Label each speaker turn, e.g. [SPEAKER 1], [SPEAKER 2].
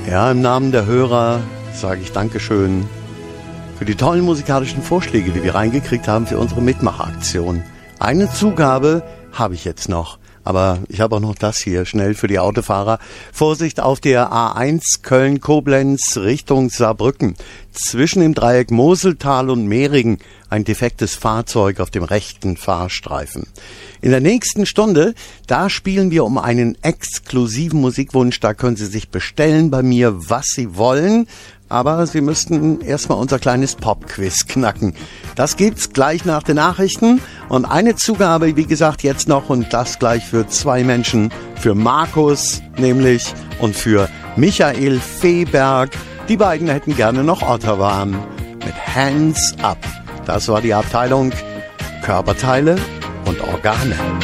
[SPEAKER 1] Ja, im Namen der Hörer sage ich Dankeschön für die tollen musikalischen Vorschläge, die wir reingekriegt haben für unsere Mitmachaktion. Eine Zugabe habe ich jetzt noch, aber ich habe auch noch das hier schnell für die Autofahrer. Vorsicht auf der A1 Köln-Koblenz Richtung Saarbrücken. Zwischen dem Dreieck Moseltal und Mehringen ein defektes Fahrzeug auf dem rechten Fahrstreifen. In der nächsten Stunde, da spielen wir um einen exklusiven Musikwunsch. Da können Sie sich bestellen bei mir, was Sie wollen. Aber Sie müssten erstmal unser kleines Pop-Quiz knacken. Das gibt's gleich nach den Nachrichten. Und eine Zugabe, wie gesagt, jetzt noch und das gleich für 2 Menschen. Für Markus nämlich und für Michael Feberg. Die beiden hätten gerne noch Ottawa mit Hands Up. Das war die Abteilung Körperteile und Organe.